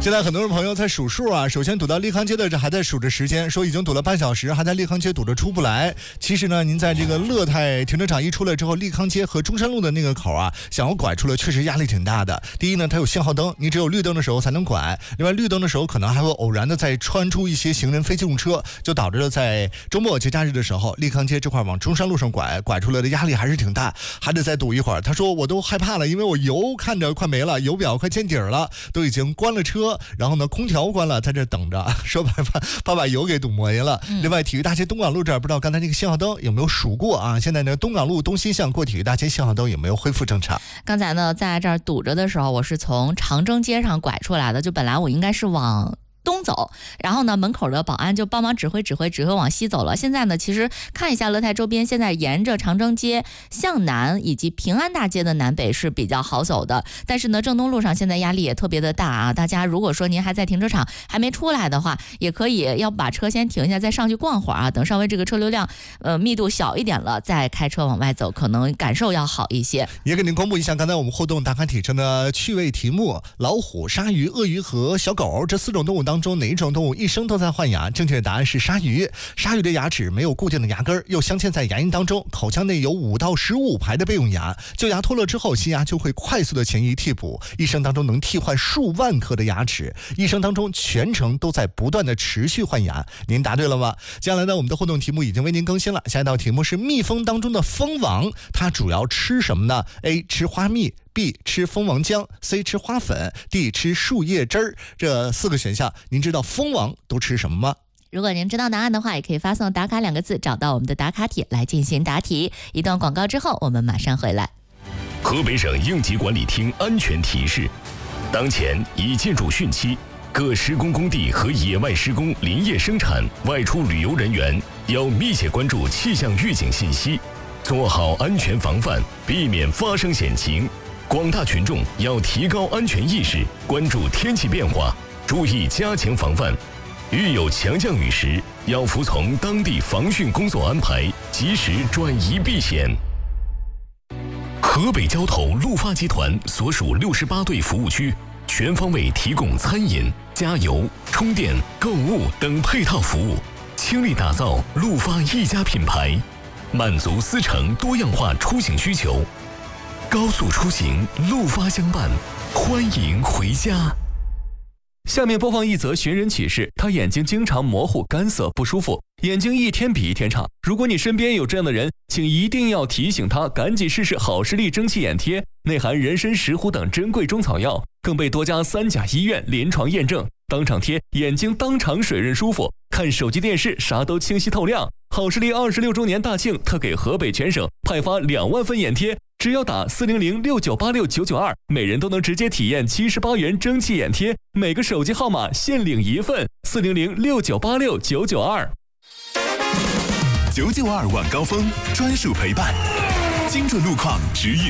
现在很多朋友在数数啊，首先堵到利康街的这还在数着时间，说已经堵了半小时，还在利康街堵着出不来。其实呢，您在这个乐泰停车场一出来之后，利康街和中山路的那个口啊，想要拐出来确实压力挺大的。第一呢，它有信号灯，你只有绿灯的时候才能拐；另外，绿灯的时候可能还会偶然的再穿出一些行人非机动车，就导致了在周末节假日的时候，利康街这块往中山路上拐出来的压力还是挺大，还得再堵一会儿。他说我都害怕了，因为我油看着快没了，油表快见底了，都已经关了车，然后呢空调关了，在这等着，说白了怕把油给堵没了。另外，体育大街东港路这儿不知道刚才那个信号灯有没有数过啊？现在呢东港路东西向过体育大街信号灯有没有恢复正常？ 刚才呢在这儿堵着的时候，我是从长征街上拐出来的，就本来我应该是往东走，然后呢门口的保安就帮忙指挥往西走了。现在呢其实看一下乐泰周边，现在沿着长征街向南以及平安大街的南北是比较好走的，但是呢正东路上现在压力也特别的大啊。大家如果说您还在停车场还没出来的话，也可以要把车先停一下，再上去逛会儿啊，等稍微这个车流量密度小一点了，再开车往外走，可能感受要好一些。 也给您公布一下刚才我们互动打卡体车的趣味题目：老虎、鲨鱼、鳄鱼和小狗这4种动物当中哪一种动物一生都在换牙？正确的答案是鲨鱼。鲨鱼的牙齿没有固定的牙根，又镶嵌在牙龈当中，口腔内有5到15排的备用牙，旧牙脱落之后，新牙就会快速的前移替补，一生当中能替换数万颗的牙齿，一生当中全程都在不断的持续换牙。您答对了吗？接下来呢，我们的互动题目已经为您更新了，下一道题目是蜜蜂当中的蜂王，它主要吃什么呢？ A 吃花蜜，B 吃蜂王浆， C 吃花粉， D 吃树叶汁儿。这4个选项，您知道蜂王都吃什么吗？ 如果您知道答案的话，也可以发送打卡2个字找到我们的打卡帖来进行答题。一段广告之后，我们马上回来。 河北省应急管理厅安全提示：当前已进入汛期，各施工工地和野外施工、林业生产、外出旅游人员要密切关注气象预警信息，做好安全防范，避免发生险情。广大群众要提高安全意识，关注天气变化，注意加强防范。遇有强降雨时，要服从当地防汛工作安排，及时转移避险。河北交投陆发集团所属68对服务区，全方位提供餐饮、加油、充电、购物等配套服务，倾力打造陆发一家品牌，满足司乘多样化出行需求。高速出行，陆发相伴，欢迎回家。 下面播放一则寻人启事，他眼睛经常模糊、干涩、不舒服，眼睛一天比一天差。如果你身边有这样的人，请一定要提醒他赶紧试试好视力蒸汽眼贴，内含人参、石斛等珍贵中草药，更被多家3甲医院临床验证，当场贴眼睛当场水润舒服，看手机电视啥都清晰透亮。好视力26周年大庆特给河北全省派发2万份眼贴，只要打40069869992，每人都能直接体验78元蒸汽眼贴，每个手机号码限领1份，40069869992。 992晚高峰专属陪伴，精准路况指引